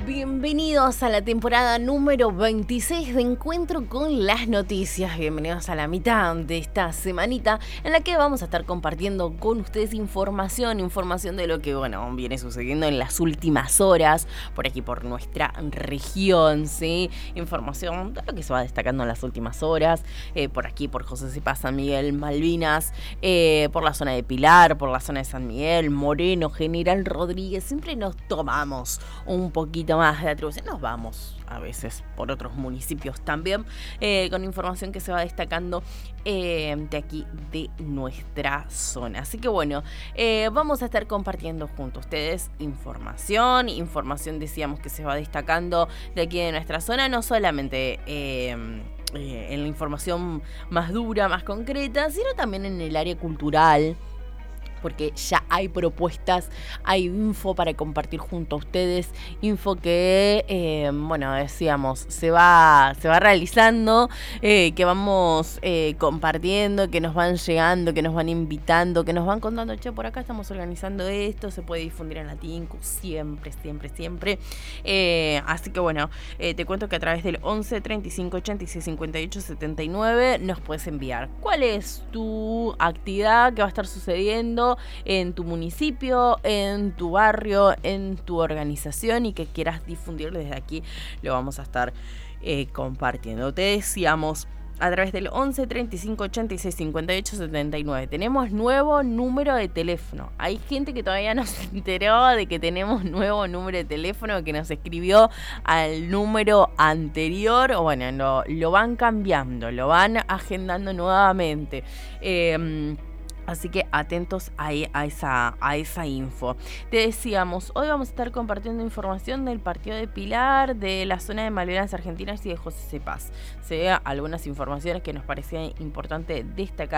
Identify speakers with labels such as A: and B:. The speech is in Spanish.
A: Bienvenidos a la temporada número 26 de Encuentro con las Noticias. Bienvenidos a la mitad de esta semanita en la que vamos a estar compartiendo con ustedes información de lo que, viene sucediendo en las últimas horas por aquí, por nuestra región, ¿sí? Información de lo que se va destacando en las últimas horas, por aquí, por José Cepaz, San Miguel, Malvinas, por la zona de Pilar, por la zona de San Miguel, Moreno, General Rodríguez. Siempre nos tomamos un poquito más de atribución, nos vamos a veces por otros municipios también, con información que se va destacando de aquí de nuestra zona. Así que vamos a estar compartiendo junto a ustedes información decíamos que se va destacando de aquí de nuestra zona, no solamente en la información más dura, más concreta, sino también en el área cultural, porque ya hay propuestas, hay info para compartir junto a ustedes, info que, decíamos, se va realizando, que vamos compartiendo, que nos van llegando, que nos van invitando, que nos van contando, por acá estamos organizando esto, se puede difundir en la TINCU, siempre. Así que te cuento que a través del 11 35 86 58 79 nos puedes enviar cuál es tu actividad que va a estar sucediendo en tu municipio, en tu barrio, en tu organización y que quieras difundir desde aquí. Lo vamos a estar compartiendo. Te decíamos a través del 11 35 86 58 79. Tenemos nuevo número de teléfono. Hay gente que todavía no se enteró de que tenemos nuevo número de teléfono, que nos escribió al número anterior. Lo van cambiando, lo van agendando nuevamente. Así que atentos ahí a esa info. Te decíamos, hoy vamos a estar compartiendo información del partido de Pilar, de la zona de Malvinas Argentinas y de José Cepaz. Algunas informaciones que nos parecía importante destacar